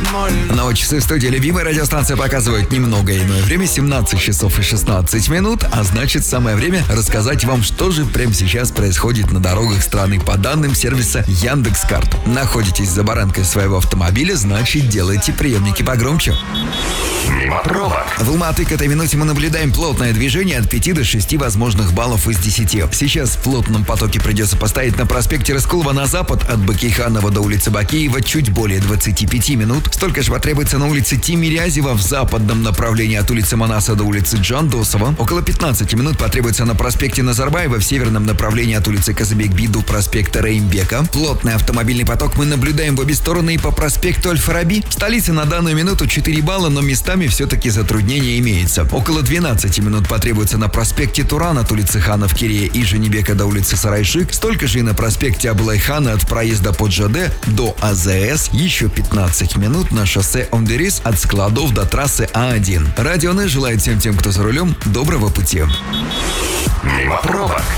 Но часы в студии любимой радиостанции показывают немного иное время, 17 часов и 16 минут, а значит самое время рассказать вам, что же прямо сейчас происходит на дорогах страны по данным сервиса Яндекс.Карт. Находитесь за баранкой своего автомобиля, значит делайте приемники погромче. Мимо пробок. В Алматы к этой минуте мы наблюдаем плотное движение от 5 до 6 возможных баллов из 10. Сейчас в плотном потоке придется постоять на проспекте Рыскулова на запад от Бакейханова до улицы Бакеева чуть более 25 минут. Столько же потребуется на улице Тимирязева в западном направлении от улицы Манаса до улицы Джандосова. Около 15 минут потребуется на проспекте Назарбаева в северном направлении от улицы Казыбек-Би до проспекта Реймбека. Плотный автомобильный поток мы наблюдаем в обе стороны и по проспекту Аль-Фараби. В столице на данную минуту 4 балла, но местами все-таки затруднения имеется. Около 12 минут потребуется на проспекте Туран от улицы Ханов-Кирея и Женебека до улицы Сарайшик. Столько же и на проспекте Аблайхана от проезда под ЖД до АЗС. Еще 15 минут на шоссе Ондерис от складов до трассы А1. Радио Н желает всем тем, кто за рулем, доброго пути. Мимо пробок.